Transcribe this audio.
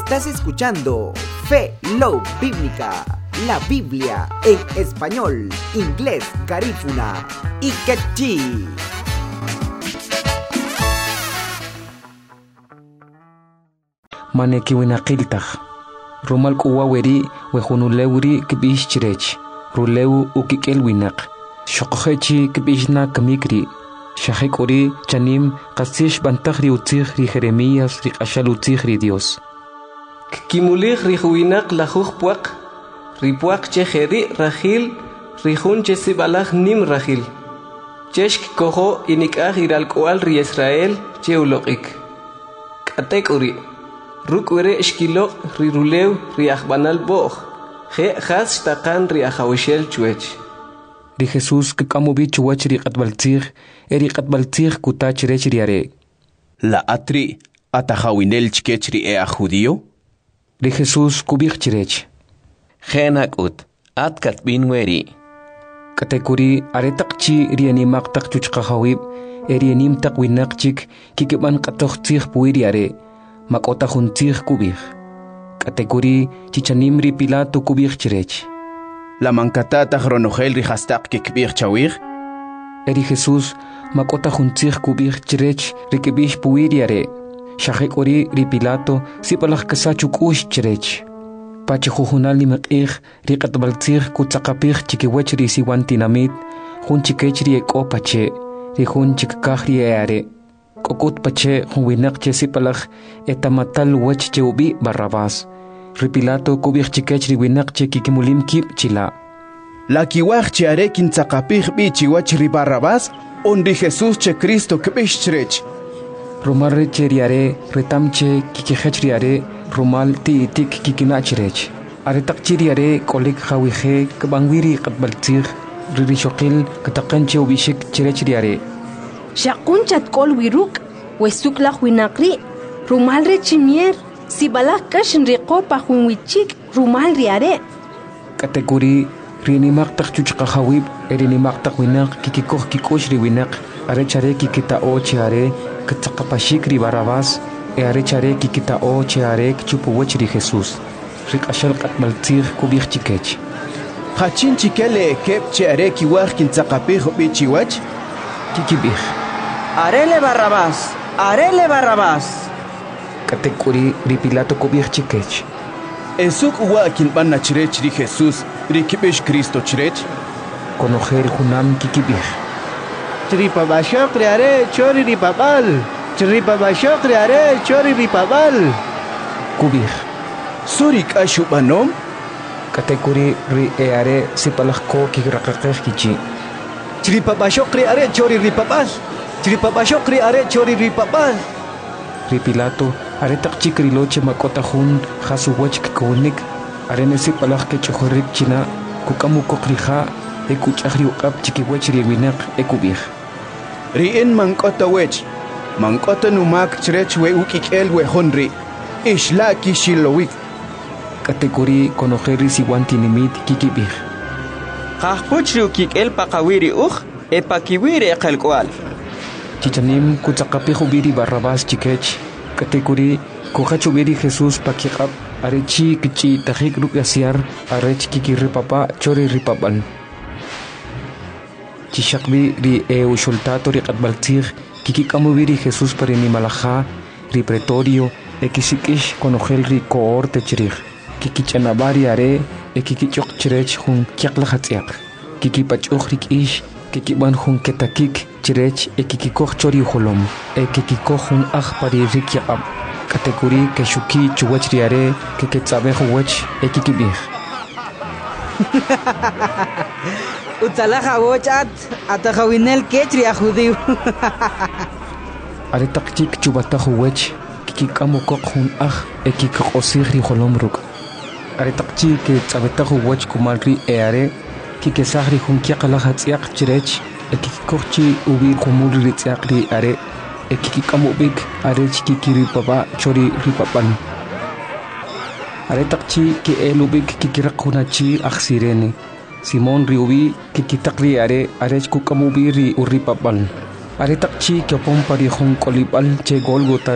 Estás escuchando Fe Love Bíblica, la Biblia en español, inglés, garífuna y quechí. Maneki winaqiltaj rumal kuwaweri wehunulewri kibish chirech rulew ukik'el winaq shoqojechi kibishna kamikri shajek'ori chanim qasish bantaj utzij ri Jeremías ri q'axal utzij ri Dios kimulij ri winaq lajuj puaq ri puaq che jeri rajil ri jun che sibalaj nim rajil chesh kojo inik'aj iralk'ual ri Israel che uloq'ik k'atek'uri rukwere eshkilo ri rulew ri ajbanal boj je jas taqan ri ajawishel chuech ri Jesús k'amubi chuwach ri q'atbaltzij eri q'atbaltzij kutach rech ri are la atri atajawinel chkech ri a judío ri Jesús kubij chirech Genakut atkat binweri katekuri aretaqchi ri animaq taq chuchqajawib eri anim taq winaqchik kikiban qatoqtzij puiri are makota juntzij kubij katekuri chichanimri Pilato kubij chirech la mankatata ronojel ri hastaq kikbij chawij eri Jesús makota juntzij kubij chirech ri kibij puiri are shajek'ori ri Pilato sipalaj kasachu k'ux chirech pachi jujunal nimaq'ij ri q'atbaltzij kutzaqapij chikiwech ri siwan tinamit jun chikech ri ek'o pache ri jun chikkaj ri are k'okut pache jun winaq che sipalaj etamatal wech che ubi Barrabás ri Pilato kubij chikech ri winaq che kikimulim kib chila la kiwaj che are kintzaqapij bi chiwach ri Barrabás on ri Jesús che Cristo kibij chirech rumal re che ri are retamche kikijech ri are rumal ti tik kikinachirech are taqchi ri are kolik jawije kbangwiri qatbaltzij ri rishoqil kataqanche ubishik chirech ri are Shaqun chatkol wiruk, wesuk la huinakri, rumal re chimier, si balak kashin riqo pa hunwichik, rumal riare. Kategori rinimak tak chuchqajawib, erinimak tak winak, kikikoh kikosh ri winak, are chare kikita o cheare, katsaqapashik ri Barrabás, are chare kikita o cheare kchupuwech ri Jesús. Rik ashal qatmaltzij kubij chikech. Hachin chikele kep cheare kiwaj kintzaqapij bi chiwach kikibij. Arele Barrabás, arele Barrabás. Katekuri ri Pilato kubij chikech. Esuk uwa kinban chirech ri Jesús ri kibish Cristo chirech konojer junam kikibij. Tripa bashok riare chori ripabal. Tripa bashok riare chori ripabal. Kubij. Surik ashubanom Katekuri ri eare sipalaj ko kigraqaqej kichi. Tripa bashok riare chori ripabal. Tripa bashok riare chori ripabal. Ri Pilato are taqchik ri loche makota jun jasuwech kikonik are nesi palaj ke chojorik china kukamu kokrija e kuchajri uqap chikiwech ri winaq e kubij ri en mankota wech mankota numak chirech we ukikel we honri ishla kishilowik kategori konojeri siwantinimit kikibij Qahpuchri ukikel paqawiri e pakiwiri qalqwal. chichanim kutzaqapij ubiri Barrabás chikech kategori kujachubiri Jesús pakiqab arechi kichi tajik rupiasiar arech kikiripapa chori ripapal chishaqbi ri ushultato ri qatbaltzij kikikamubiri Jesús parinimalaja ri pretorio ekisikish konojel ri cohorte chirij kikichanabari are kikichoq chirech jun kyaqlajatz'iaq kikipach'uj ri k'ish kikiban jun ketakik chirech kikikoh chori jolom kikikoh jun aj pari rik yaqab kategori keshuki chuwach ri are kiketz'abej uwech kikibij Utzalaja wochat atajawinel kechri a judío. are taqchik chubataj uwech kikikamukoq jun aj kikq'osij ri jolom ruk' are taqchi ketz'abetaj uwech kumal ri are kikesaj ri jun kyaqlajatz'iaq chirech kikikohchi ubir jumul ri tz'iaq ri are kikikamubik arech kikiripapa chori ripapal are taqchi elubik kikiraq junachi aj sirene Simón riubi kikitaqri are arech kukamubi ri urripapal are taqchi kyopon pari jun kolipal che Golgota